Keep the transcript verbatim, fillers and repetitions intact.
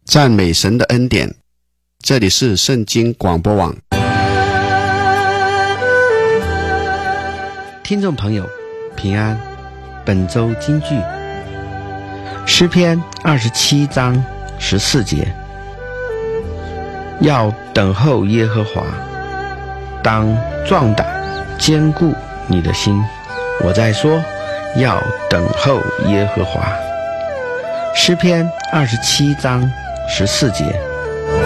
赞美神的恩典。这里是圣经广播网。 听众朋友平安，本周金句诗篇二十七章十四节，要等候耶和华，当壮胆，坚固你的心。我在说，要等候耶和华。诗篇二十七章十四节，